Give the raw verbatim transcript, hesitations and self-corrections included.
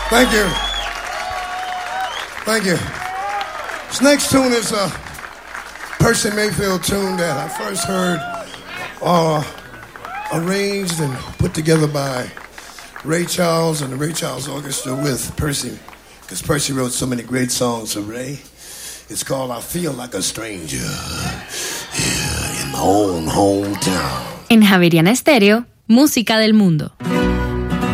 Thank you. Thank you. This next tune is a Percy Mayfield tune that I first heard uh, arranged and put together by Ray Charles and the Ray Charles Orchestra with Percy, because Percy wrote so many great songs for Ray. It's called I Feel Like a Stranger Here in My Own Hometown. En Javeriana Estéreo, música del mundo.